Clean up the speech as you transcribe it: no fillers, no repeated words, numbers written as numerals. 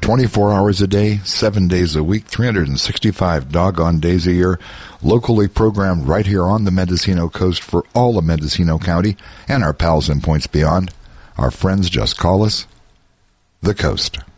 24 hours a day, 7 days a week, 365 doggone days a year, locally programmed right here on the Mendocino coast for all of Mendocino County and our pals in points beyond. Our friends just call us the Coast.